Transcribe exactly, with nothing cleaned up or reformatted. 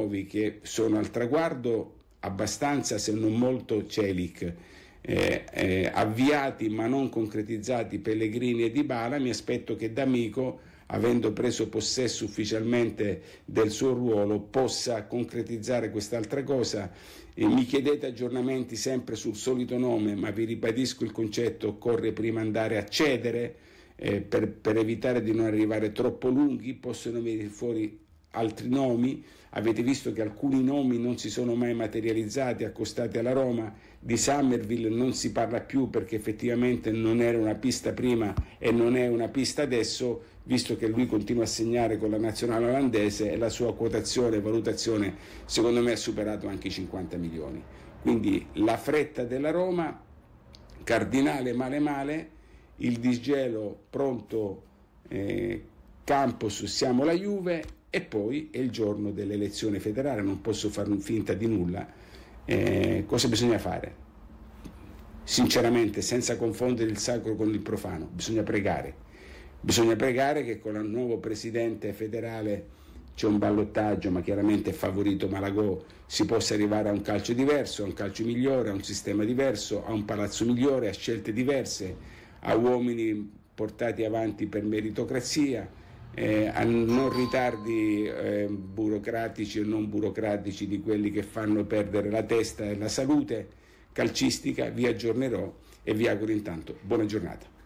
rinnovi che sono al traguardo abbastanza, se non molto, Celik, eh, eh, avviati ma non concretizzati Pellegrini e Dybala, mi aspetto che D'Amico, avendo preso possesso ufficialmente del suo ruolo, possa concretizzare quest'altra cosa. E mi chiedete aggiornamenti sempre sul solito nome, ma vi ribadisco il concetto: occorre prima andare a cedere eh, per, per evitare di non arrivare troppo lunghi. Possono venire fuori altri nomi, avete visto che alcuni nomi non si sono mai materializzati, accostati alla Roma. Di Summerville non si parla più perché effettivamente non era una pista prima e non è una pista adesso, visto che lui continua a segnare con la nazionale olandese e la sua quotazione e valutazione secondo me ha superato anche i cinquanta milioni. Quindi la fretta della Roma, cardinale male male, il disgelo pronto, eh, Campos siamo la Juve, e poi è il giorno dell'elezione federale, non posso fare finta di nulla. Eh, cosa bisogna fare? Sinceramente, senza confondere il sacro con il profano, bisogna pregare. Bisogna pregare che con il nuovo presidente federale c'è un ballottaggio, ma chiaramente è favorito Malagò, si possa arrivare a un calcio diverso, a un calcio migliore, a un sistema diverso, a un palazzo migliore, a scelte diverse, a uomini portati avanti per meritocrazia, Eh, a non ritardi eh, burocratici o non burocratici di quelli che fanno perdere la testa e la salute calcistica. Vi aggiornerò e vi auguro intanto buona giornata.